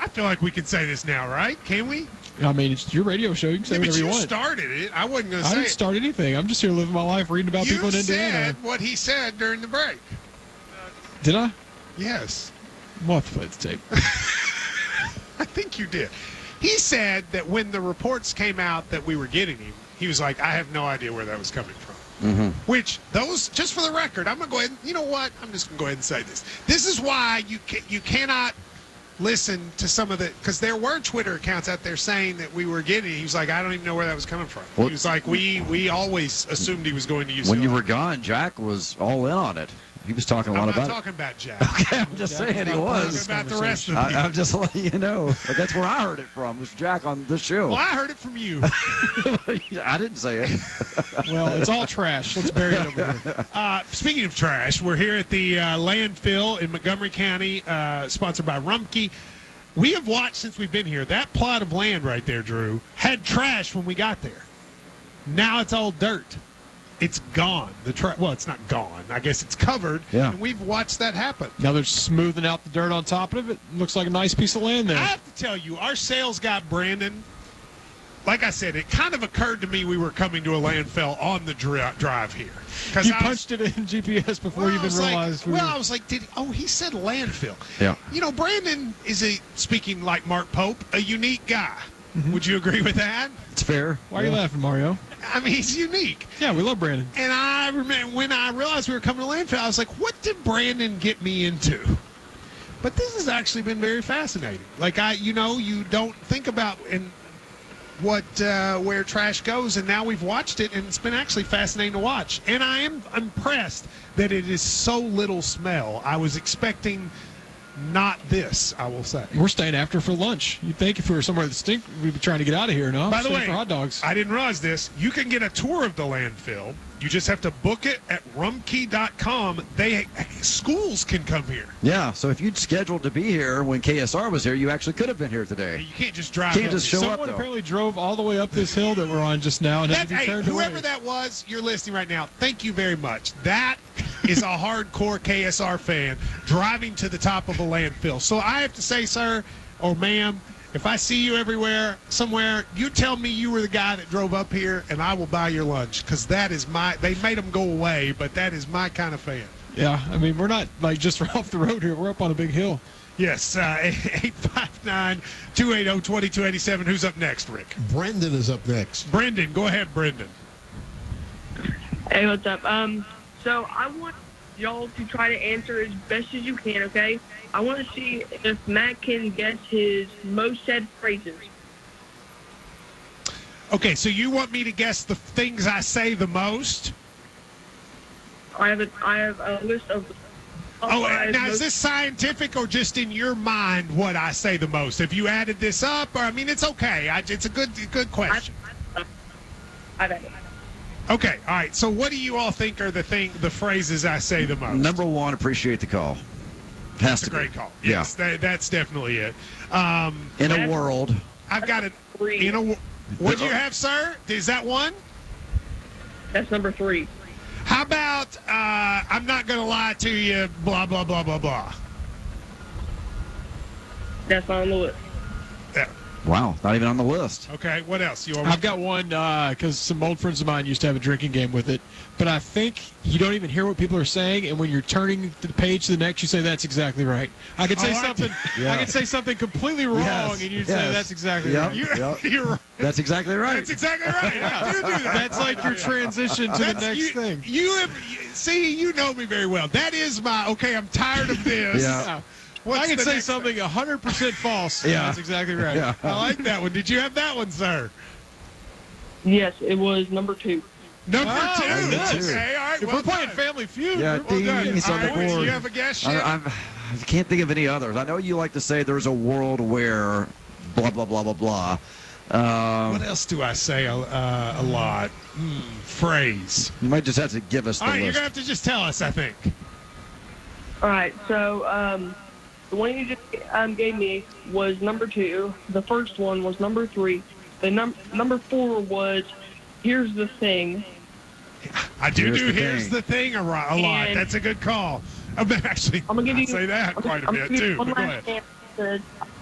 feel like we can say this now, right? Can we? I mean, it's your radio show. You can say Yeah, but whatever you you want. started it. I wasn't going to I say didn't it. start anything. I'm just here living my life, reading about people in You Indiana. said what he said during the break. Did I? Yes. We'll have to play the tape. I think you did. He said that when the reports came out that we were getting him, he was like, I have no idea where that was coming from. Mm-hmm. Which, those, just for the record, I'm going to go ahead, you know what? I'm just going to go ahead and say this. This is why you cannot listen to some of the, because there were Twitter accounts out there saying that we were getting, he was like, I don't even know where that was coming from. Well, he was like, we always assumed he was going to use When you were gone, Jack was all in on it. He was talking a lot I'm about not talking about Jack. Okay, I'm just saying he was. I'm talking about the rest of you. I'm just letting you know. But that's where I heard it from, was Jack on this show. Well, I heard it from you. I didn't say it. Well, it's all trash. Let's bury it over here. Speaking of trash, we're here at the landfill in Montgomery County, sponsored by Rumpke. We have watched since we've been here. That plot of land right there, Drew, had trash when we got there. Now it's all dirt. It's gone. Well, it's not gone. I guess it's covered. Yeah. And we've watched that happen. Now they're smoothing out the dirt on top of it. Looks like a nice piece of land there. I have to tell you, our sales guy, Brandon, like I said, it kind of occurred to me we were coming to a landfill on the drive here. You punched it in GPS before you even realized. I was like, he said landfill. Yeah. You know, Brandon is speaking like Mark Pope, a unique guy. Mm-hmm. Would you agree with that? It's fair. Why are you laughing, Mario? I mean, he's unique. Yeah, we love Brandon. And I remember when I realized we were coming to landfill, I was like, what did Brandon get me into? But this has actually been very fascinating. Like, you don't think about where trash goes, and now we've watched it, and it's been actually fascinating to watch. And I am impressed that it is so little smell. I was expecting not this, I will say. We're staying after for lunch. You'd think if we were somewhere that stink, we'd be trying to get out of here. No, by the way, for hot dogs. I didn't realize this. You can get a tour of the landfill. You just have to book it at rumkey.com. Schools can come here. Yeah, so if you'd scheduled to be here when KSR was here, you actually could have been here today. You can't just drive. Can't just show up, Someone though. apparently drove all the way up this hill that we're on just now, and then turned whoever away. that was, you're listening right now. Thank you very much. That is a hardcore KSR fan driving to the top of a landfill. So I have to say, sir or ma'am, if I see you somewhere, you tell me you were the guy that drove up here, and I will buy your lunch, because that is they made them go away, but that is my kind of fan. Yeah, I mean, we're not like just off the road here. We're up on a big hill. Yes, 859-280-2287. Who's up next, Rick? Brendan is up next. Brendan, go ahead, Brendan. Hey, what's up? So I want y'all to try to answer as best as you can, okay? I want to see if Matt can guess his most said phrases. Okay, so you want me to guess the things I say the most? I have a list of. Now is this scientific or just in your mind what I say the most? Have you added this up? Or I mean, it's okay. It's a good question. I've added. Okay, all right. So what do you all think are the phrases I say the most? Number one, appreciate the call. Has That's a to great be. call. Yeah. Yes, that's definitely it. In a world. I've got it. What do you have, sir? Is that one? That's number 3. How about I'm not going to lie to you, blah, blah, blah, blah, blah? That's not on the list. Yeah. Wow, not even on the list. Okay, what else? I've got one because some old friends of mine used to have a drinking game with it. But I think you don't even hear what people are saying, and when you're turning the page to the next, you say that's exactly right. I could say something. Yeah. I could say something completely wrong, Yes, and you'd yes. say that's exactly Yep, right. You're right. That's exactly right. That's exactly right. I do that. That's like your transition to the next thing. You know me very well. That is my, okay, I'm tired of this. Yeah. What's I can the say next something 100% false. Yeah. That's exactly right. Yeah. I like that one. Did you have that one, sir? Yes, it was number 2. Number Oh, two. nice. Okay, all right. If well we're playing done. Family Feud, Yeah, we're well done. ding, All right, board. do you have a guess yet? I can't think of any others. I know you like to say there's a world where blah, blah, blah, blah, blah. What else do I say a lot? Phrase. You might just have to give us the All right, list. you're going to have to just tell us, I think. All right, so the one you just gave me was number 2. The first one was number 3. The number 4 was here's the thing. I do Here's the here's thing. the thing a lot. And That's a good call. I'm actually I'm gonna give you. say that quite a I'm bit gonna give you too. one But go last ahead. answer.